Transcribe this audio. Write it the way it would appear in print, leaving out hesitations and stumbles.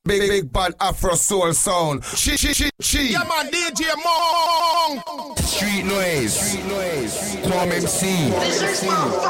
big bad Afro soul sound. She. Yeah man, DJ Monk. Street noise. Come MC.